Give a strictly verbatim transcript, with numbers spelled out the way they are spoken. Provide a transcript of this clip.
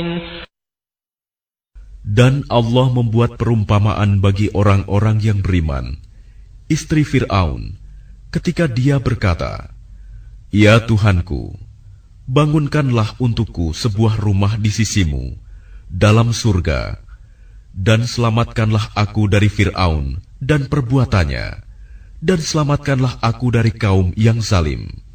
Dan Allah membuat perumpamaan bagi orang-orang yang beriman, istri Fir'aun, ketika dia berkata, "Ya Tuhanku, bangunkanlah untukku sebuah rumah di sisimu dalam surga, dan selamatkanlah aku dari Fir'aun dan perbuatannya, dan selamatkanlah aku dari kaum yang zalim."